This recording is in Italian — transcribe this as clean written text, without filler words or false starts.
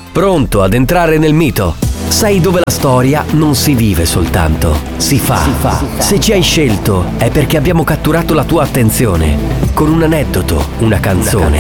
Pronto ad entrare nel mito? Sei dove la storia non si vive soltanto, si fa. Se ci hai scelto è perché abbiamo catturato la tua attenzione con un aneddoto, una canzone,